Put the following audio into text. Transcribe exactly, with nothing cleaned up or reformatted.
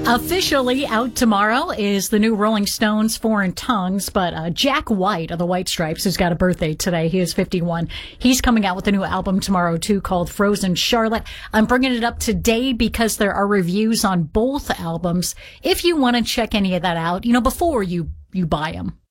Officially out tomorrow is the new Rolling Stones, Foreign Tongues, but uh, Jack White of the White Stripes, who's got a birthday today, he is fifty-one. He's coming out with a new album tomorrow, too, called Frozen Charlotte. I'm bringing it up today because there are reviews on both albums. If you want to check any of that out, you know, before you, you buy them.